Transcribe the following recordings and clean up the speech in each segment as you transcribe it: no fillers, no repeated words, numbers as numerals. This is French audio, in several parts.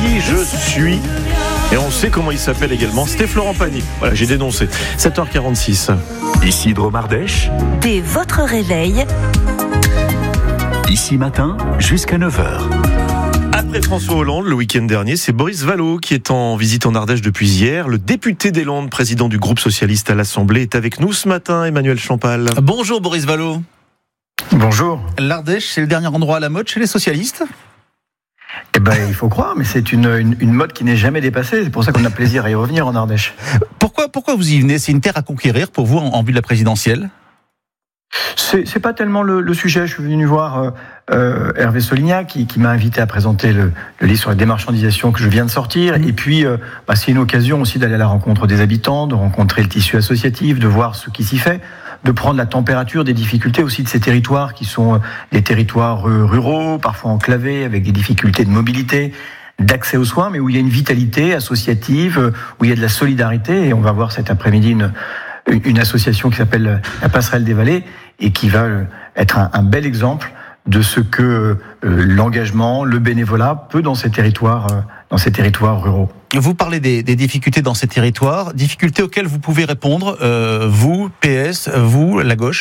qui je suis. Et on sait comment il s'appelle également. C'était Florent Pagny. Voilà, j'ai dénoncé. 7h46. Ici Dromardèche. Dès votre réveil. Ici matin, jusqu'à 9h. Après François Hollande, le week-end dernier, c'est Boris Vallaud qui est en visite en Ardèche depuis hier. Le député des Landes, président du groupe socialiste à l'Assemblée, est avec nous ce matin, Emmanuel Champal. Bonjour Boris Vallaud. Bonjour. L'Ardèche, c'est le dernier endroit à la mode chez les socialistes ? Eh ben, il faut croire, mais c'est une mode qui n'est jamais dépassée. C'est pour ça qu'on a plaisir à y revenir en Ardèche. Pourquoi vous y venez ? C'est une terre à conquérir pour vous en vue de la présidentielle ? C'est pas tellement le sujet. Je suis venu voir Hervé Solignac qui m'a invité à présenter le livre sur la démarchandisation que je viens de sortir. Et puis, c'est une occasion aussi d'aller à la rencontre des habitants, de rencontrer le tissu associatif, de voir ce qui s'y fait, de prendre la température des difficultés aussi de ces territoires qui sont des territoires ruraux, parfois enclavés, avec des difficultés de mobilité, d'accès aux soins, mais où il y a une vitalité associative, où il y a de la solidarité. Et on va voir cet après-midi une association qui s'appelle la Passerelle des Vallées et qui va être un bel exemple de ce que l'engagement, le bénévolat peut dans ces territoires ruraux. Vous parlez des difficultés dans ces territoires, difficultés auxquelles vous pouvez répondre, vous, PS, vous, la gauche ?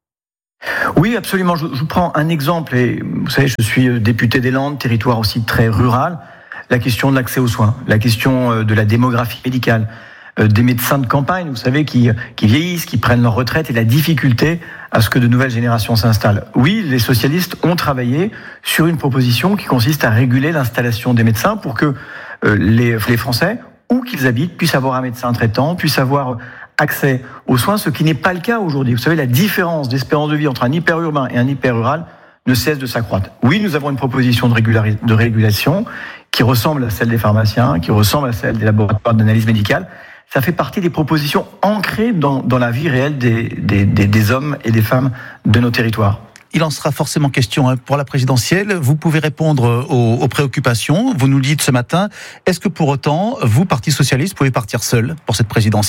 Oui, absolument. Je vous prends un exemple. Et vous savez, je suis député des Landes, territoire aussi très rural. La question de l'accès aux soins, la question de la démographie médicale, des médecins de campagne, vous savez, qui vieillissent, qui prennent leur retraite, et la difficulté à ce que de nouvelles générations s'installent. Oui, les socialistes ont travaillé sur une proposition qui consiste à réguler l'installation des médecins pour que les Français, où qu'ils habitent, puissent avoir un médecin traitant, puissent avoir accès aux soins, ce qui n'est pas le cas aujourd'hui. Vous savez, la différence d'espérance de vie entre un hyper-urbain et un hyper-rural ne cesse de s'accroître. Oui, nous avons une proposition de régulation qui ressemble à celle des pharmaciens, qui ressemble à celle des laboratoires d'analyse médicale. Ça fait partie des propositions ancrées dans la vie réelle des hommes et des femmes de nos territoires. Il en sera forcément question pour la présidentielle. Vous pouvez répondre aux préoccupations. Vous nous le dites ce matin. Est-ce que pour autant, vous, Parti socialiste, pouvez partir seul pour cette présidentielle ?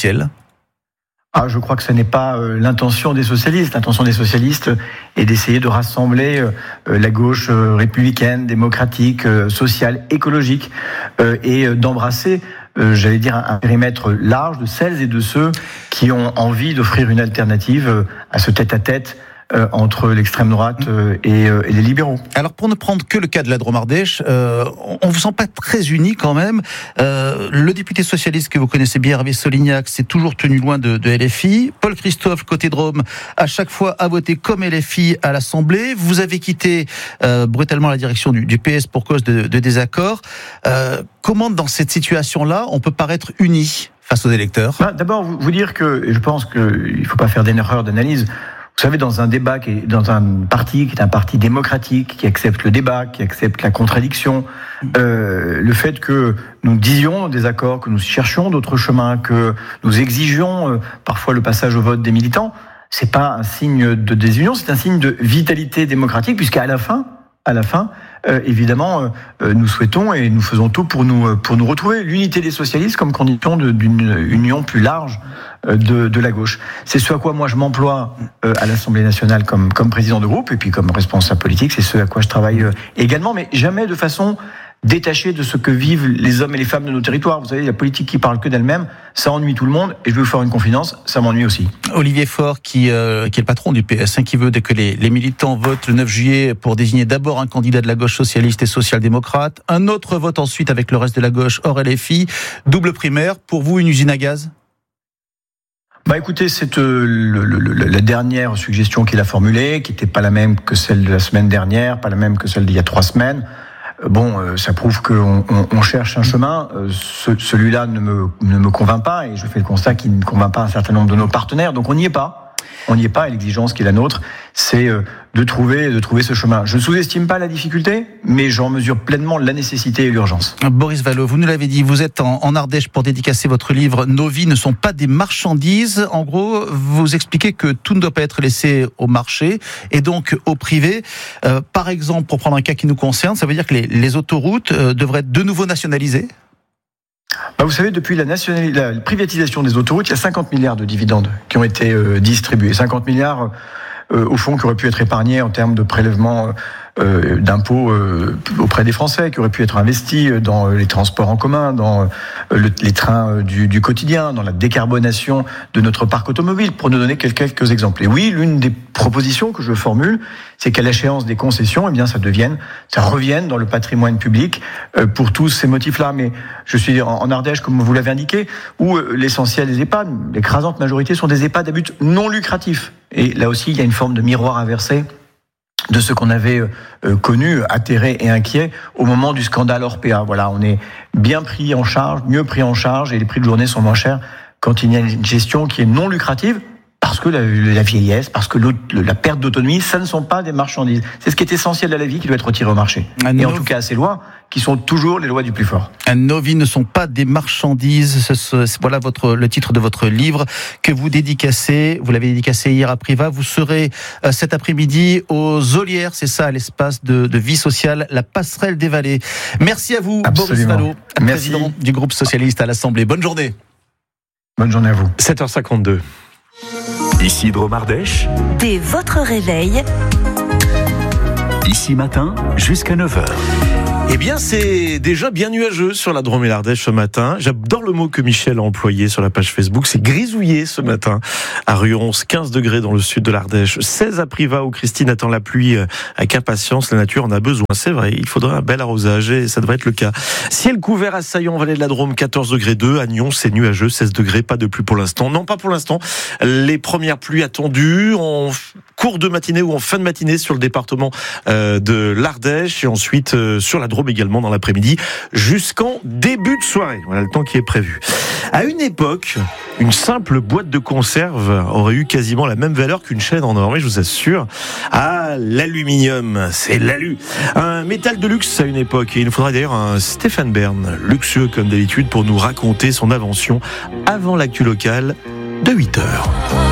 Je crois que ce n'est pas l'intention des socialistes. L'intention des socialistes est d'essayer de rassembler la gauche républicaine, démocratique, sociale, écologique, et d'embrasser j'allais dire un périmètre large de celles et de ceux qui ont envie d'offrir une alternative à ce tête-à-tête entre l'extrême droite et les libéraux. Alors pour ne prendre que le cas de la Dromardèche, on vous sent pas très unis quand même. Le député socialiste que vous connaissez bien, Hervé Solignac, s'est toujours tenu loin de LFI. Paul Christophe, côté Drôme, à chaque fois a voté comme LFI à l'Assemblée. Vous avez quitté brutalement la direction du PS pour cause de désaccords. Comment dans cette situation-là, on peut paraître unis face aux électeurs ? D'abord, vous dire que je pense qu'il ne faut pas faire d'erreur d'analyse. Vous savez, dans un débat dans un parti qui est un parti démocratique, qui accepte le débat, qui accepte la contradiction, le fait que nous disions des accords, que nous cherchions d'autres chemins, que nous exigions parfois le passage au vote des militants, c'est pas un signe de désunion, c'est un signe de vitalité démocratique, puisqu'à la fin, évidemment, nous souhaitons et nous faisons tout pour nous retrouver. L'unité des socialistes comme condition d'une union plus large de la gauche. C'est ce à quoi moi je m'emploie à l'Assemblée nationale comme président de groupe et puis comme responsable politique. C'est ce à quoi je travaille également, mais jamais de façon détachée de ce que vivent les hommes et les femmes de nos territoires. Vous savez, la politique qui parle que d'elle-même, ça ennuie tout le monde, et je vais vous faire une confidence, ça m'ennuie aussi. Olivier Faure, qui est le patron du PS, qui veut que les militants votent le 9 juillet pour désigner d'abord un candidat de la gauche socialiste et social-démocrate, un autre vote ensuite avec le reste de la gauche hors LFI, double primaire. Pour vous, une usine à gaz ? Écoutez, c'est la dernière suggestion qu'il a formulée, qui n'était pas la même que celle de la semaine dernière, pas la même que celle d'il y a 3 semaines. Ça prouve qu'on cherche un chemin. Celui-là ne me convainc pas, et je fais le constat qu'il ne convainc pas un certain nombre de nos partenaires. Donc on n'y est pas. On n'y est pas, et l'exigence qui est la nôtre, c'est de trouver ce chemin. Je ne sous-estime pas la difficulté, mais j'en mesure pleinement la nécessité et l'urgence. Boris Vallaud, vous nous l'avez dit, vous êtes en Ardèche pour dédicacer votre livre « Nos vies ne sont pas des marchandises ». En gros, vous expliquez que tout ne doit pas être laissé au marché et donc au privé. Par exemple, pour prendre un cas qui nous concerne, ça veut dire que les autoroutes devraient être de nouveau nationalisées ? Vous savez, depuis la privatisation des autoroutes, il y a 50 milliards de dividendes qui ont été distribués. 50 milliards, au fond, qui auraient pu être épargnés en termes de prélèvements d'impôts auprès des Français qui auraient pu être investis dans les transports en commun, dans les trains du quotidien, dans la décarbonation de notre parc automobile, pour nous donner quelques exemples. Et oui, l'une des propositions que je formule, c'est qu'à l'échéance des concessions, eh bien, ça revienne dans le patrimoine public pour tous ces motifs-là. Mais je suis en Ardèche, comme vous l'avez indiqué, où l'essentiel des EHPAD, l'écrasante majorité, sont des EHPAD à but non lucratif. Et là aussi, il y a une forme de miroir inversé de ce qu'on avait connu, atterré et inquiet au moment du scandale Orpea. Voilà, on est bien pris en charge, mieux pris en charge, et les prix de journée sont moins chers quand il y a une gestion qui est non lucrative, parce que la vieillesse, parce que la perte d'autonomie, ça ne sont pas des marchandises. C'est ce qui est essentiel à la vie qui doit être retiré au marché. Et en tout cas à ces lois, qui sont toujours les lois du plus fort. Nos vies ne sont pas des marchandises. Voilà le titre de votre livre que vous dédicacez. Vous l'avez dédicacé hier à Privas. Vous serez cet après-midi aux Olières, c'est ça, l'espace de vie sociale, la passerelle des vallées. Merci à vous, Absolument. Boris Vallaud, président du groupe socialiste à l'Assemblée. Bonne journée. Bonne journée à vous. 7h52. Isidro Mardèche, Dès votre réveil, ici matin jusqu'à 9h. Eh bien, c'est déjà bien nuageux sur la Drôme et l'Ardèche ce matin. J'adore le mot que Michel a employé sur la page Facebook. C'est grisouillé ce matin. À Ruons, 15 degrés dans le sud de l'Ardèche. 16 à Privas où Christine attend la pluie avec impatience. La nature en a besoin. C'est vrai, il faudrait un bel arrosage et ça devrait être le cas. Ciel couvert à Saillant, vallée de la Drôme, 14 degrés 2. À Nyons, c'est nuageux, 16 degrés. Pas de pluie pour l'instant. Non, pas pour l'instant. Les premières pluies attendues en cours de matinée ou en fin de matinée sur le département de l'Ardèche et ensuite sur la Drôme également dans l'après-midi jusqu'en début de soirée. Voilà le temps qui est prévu. À une époque, une simple boîte de conserve aurait eu quasiment la même valeur qu'une chaîne en or, mais je vous assure. Ah, l'aluminium, c'est l'alu. Un métal de luxe à une époque. Et il nous faudra d'ailleurs un Stéphane Bern, luxueux comme d'habitude, pour nous raconter son invention avant l'actu locale de 8h.